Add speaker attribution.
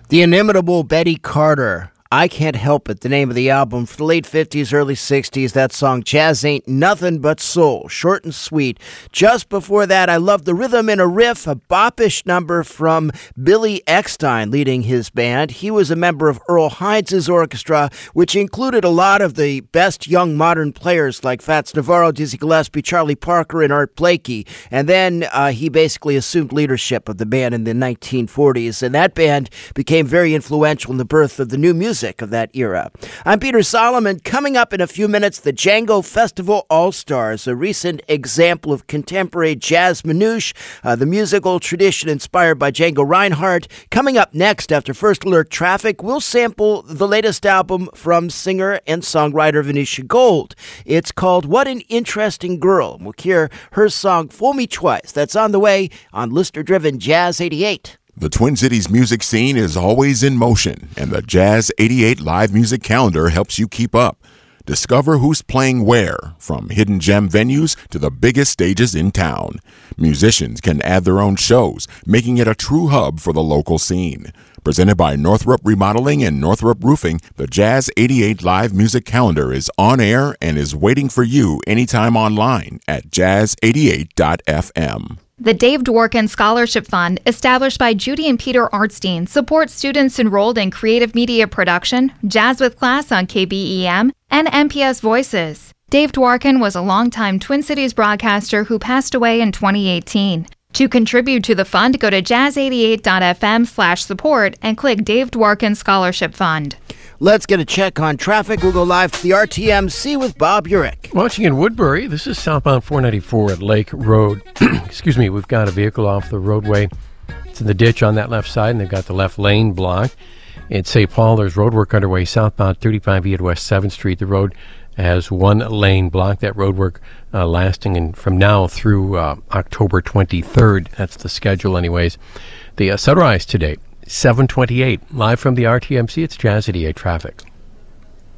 Speaker 1: The inimitable Betty Carter. I Can't Help It, the name of the album. For the late 50s, early 60s, that song, Jazz Ain't Nothing But Soul. Short and sweet. Just before that, I love the rhythm in a riff, a boppish number from Billy Eckstine leading his band. He was a member of Earl Hines' orchestra, which included a lot of the best young modern players like Fats Navarro, Dizzy Gillespie, Charlie Parker, and Art Blakey. And then he basically assumed leadership of the band in the 1940s. And that band became very influential in the birth of the new music of that era. I'm Peter Solomon. Coming up in a few minutes, the Django Festival All-Stars, a recent example of contemporary jazz manouche, the musical tradition inspired by Django Reinhardt. Coming up next, after First Alert Traffic, we'll sample the latest album from singer and songwriter Venetia Gold. It's called What an Interesting Girl. We'll hear her song Fool Me Twice. That's on the way on listener-driven Jazz 88.
Speaker 2: The Twin Cities music scene is always in motion, and the Jazz 88 live music calendar helps you keep up. Discover who's playing where, from hidden gem venues to the biggest stages in town. Musicians can add their own shows, making it a true hub for the local scene. Presented by Northrop Remodeling and Northrop Roofing, the Jazz 88 live music calendar is on air and is waiting for you anytime online at jazz88.fm.
Speaker 3: The Dave Dworkin Scholarship Fund, established by Judy and Peter Artstein, supports students enrolled in creative media production, Jazz with Class on KBEM, and MPS Voices. Dave Dworkin was a longtime Twin Cities broadcaster who passed away in 2018. To contribute to the fund, go to jazz88.fm/support and click Dave Dworkin Scholarship Fund.
Speaker 1: Let's get a check on traffic. We'll go live to the RTMC with Bob Urich.
Speaker 4: Watching in Woodbury, this is southbound 494 at Lake Road. Excuse me, we've got a vehicle off the roadway. It's in the ditch on that left side, and they've got the left lane blocked. In St. Paul, there's road work underway southbound 35E at West 7th Street. The road has one lane blocked. That road work lasting from now through October 23rd. That's the schedule anyways. The sunrise today, 7:28. Live from the RTMC, it's Jazz 88 Traffic.